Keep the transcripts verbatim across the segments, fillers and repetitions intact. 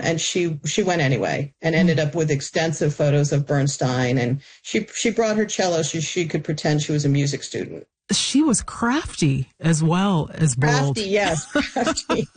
and she she went anyway and ended up with extensive photos of Bernstein. And she she brought her cello so she could pretend she was a music student. She was crafty as well as bold. Crafty, yes, crafty.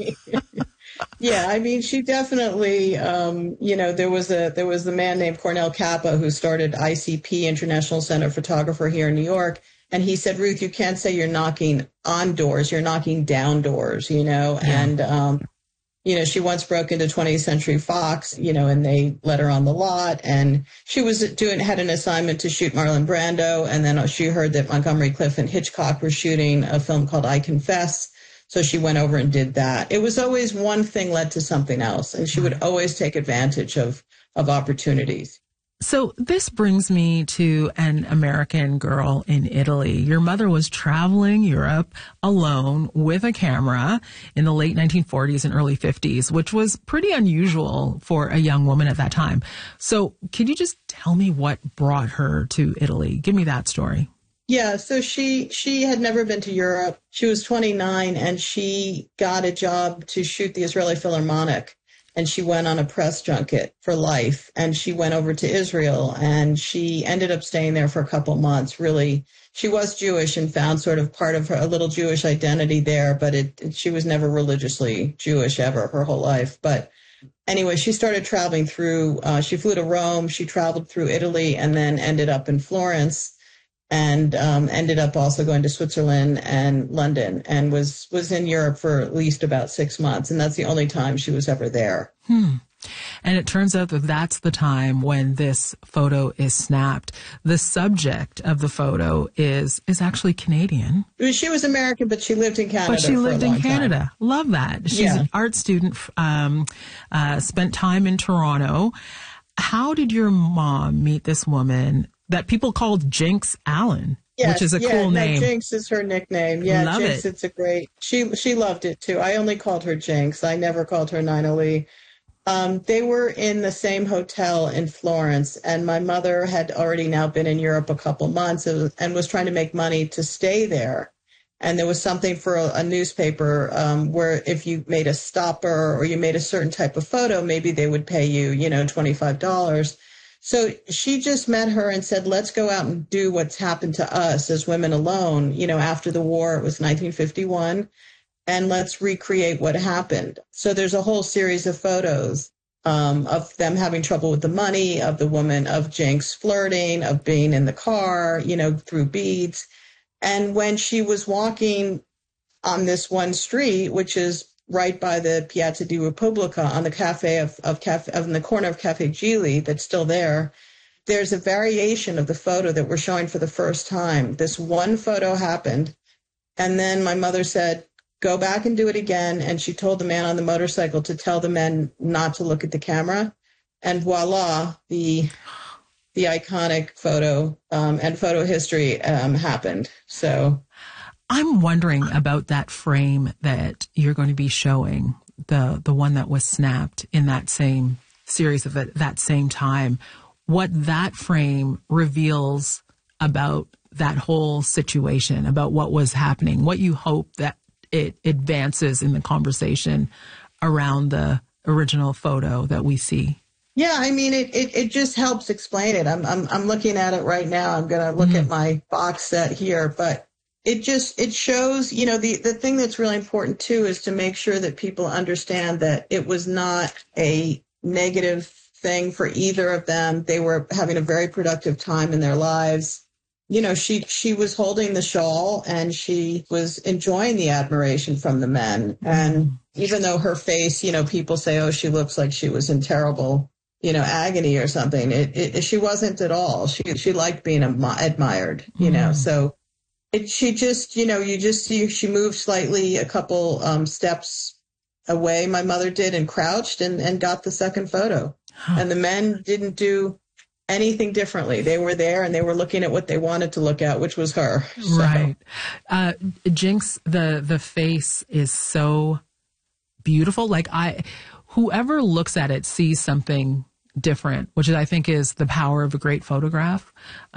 Yeah, I mean, she definitely, um, you know, there was a there was a man named Cornel Kappa who started I C P, International Center of Photographer here in New York. And he said, Ruth, you can't say you're knocking on doors, you're knocking down doors, you know. Yeah. And, um, you know, she once broke into twentieth Century Fox, you know, and they let her on the lot. And she was doing, had an assignment to shoot Marlon Brando. And then she heard that Montgomery Clift and Hitchcock were shooting a film called I Confess. So she went over and did that. It was always one thing led to something else. And she would always take advantage of, of opportunities. So this brings me to an American girl in Italy. Your mother was traveling Europe alone with a camera in the late nineteen forties and early fifties, which was pretty unusual for a young woman at that time. So could you just tell me what brought her to Italy? Give me that story. Yeah, so she she had never been to Europe. She was twenty-nine, and she got a job to shoot the Israeli Philharmonic. And she went on a press junket for life. And she went over to Israel, and she ended up staying there for a couple months. Really, she was Jewish and found sort of part of her, a little Jewish identity there, but it, it she was never religiously Jewish ever her whole life. But anyway, she started traveling through, uh, she flew to Rome, she traveled through Italy, and then ended up in Florence. And um, ended up also going to Switzerland and London, and was, was in Europe for at least about six months. And that's the only time she was ever there. Hmm. And it turns out that that's the time when this photo is snapped. The subject of the photo is is actually Canadian. She was American, but she lived in Canada. But she lived in Canada. Time. Love that. She's yeah. an art student, um, uh, spent time in Toronto. How did your mom meet this woman that people called Jinx Allen, yes, which is a yeah, cool no, name? Jinx is her nickname. Yeah, Love Jinx, it. It's a great, she she loved it too. I only called her Jinx. I never called her Nina Lee. Um, they were in the same hotel in Florence, and my mother had already now been in Europe a couple months and was trying to make money to stay there. And there was something for a, a newspaper um, where if you made a stopper or you made a certain type of photo, maybe they would pay you, you know, twenty-five dollars. So she just met her and said, let's go out and do what's happened to us as women alone. You know, after the war, it was nineteen fifty-one, and let's recreate what happened. So there's a whole series of photos um, of them having trouble with the money, of the woman, of Jinx flirting, of being in the car, you know, through beads. And when she was walking on this one street, which is right by the Piazza di Repubblica on the cafe of, of cafe of in the corner of Cafe Gigli that's still there, there's a variation of the photo that we're showing for the first time. This one photo happened, and then my mother said, go back and do it again. And she told the man on the motorcycle to tell the men not to look at the camera. And voila, the the iconic photo um, and photo history um, happened. So I'm wondering about that frame that you're going to be showing, the the one that was snapped in that same series of it, that same time, what that frame reveals about that whole situation, about what was happening, what you hope that it advances in the conversation around the original photo that we see. Yeah, I mean, it, it, it just helps explain it. I'm I'm I'm looking at it right now. I'm going to look mm-hmm. at my box set here, but it just, it shows, you know, the, the thing that's really important too is to make sure that people understand that it was not a negative thing for either of them. They were having a very productive time in their lives. You know, she, she was holding the shawl and she was enjoying the admiration from the men. And even though her face, you know, people say, oh, she looks like she was in terrible, you know, agony or something. It, it she wasn't at all. She, she liked being admired, you know, so. It, she just, you know, you just see she moved slightly a couple um, steps away, my mother did, and crouched and, and got the second photo. Huh. And the men didn't do anything differently. They were there and they were looking at what they wanted to look at, which was her. So. Right. Uh, Jinx, the, the face is so beautiful. Like I, whoever looks at it sees something different, which is, I think, is the power of a great photograph.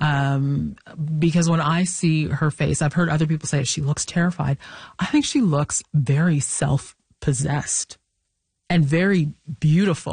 Um, because when I see her face, I've heard other people say she looks terrified. I think she looks very self-possessed and very beautiful.